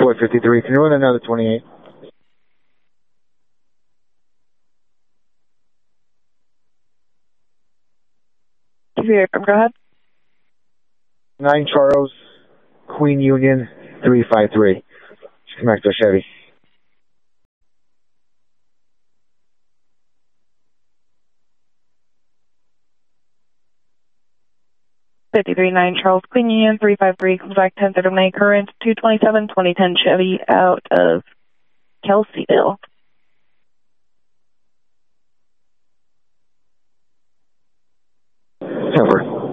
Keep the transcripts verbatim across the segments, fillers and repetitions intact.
Boy fifty-three, can you run another twenty-eight? Go ahead. nine Charles, Queen Union, three five three. Come back to a Chevy. fifty-three nine Charles, Queen Union, three five three, comes back ten thirty-nine current, two twenty-seven twenty ten Chevy out of Kelseyville. Over.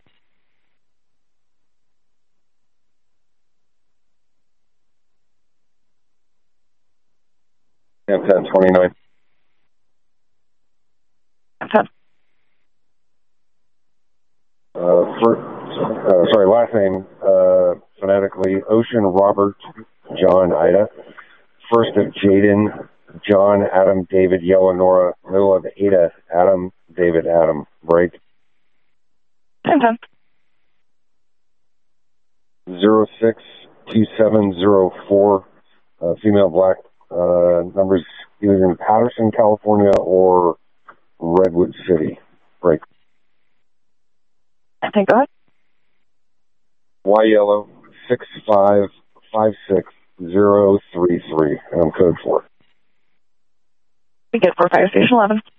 Yeah, ten twenty-nine. ten. Uh, for, uh, sorry, last name, uh, phonetically, Ocean Robert John Ida. First of Jaden, John, Adam, David, Eleanor. Middle of Ada, Adam, David, Adam. Break. ten ten. Zero six two seven zero four. Uh, female black, uh, numbers either in Patterson, California or Redwood City. Break. I think, go ahead. Y yellow six five five six zero three three. And I'm code four. We get for Fire Station eleven.